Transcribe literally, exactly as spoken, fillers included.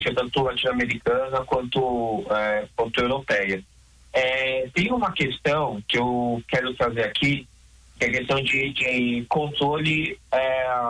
tanto latino-americana quanto, é, quanto europeia. É, tem uma questão que eu quero trazer aqui, que é a questão de, de controle é,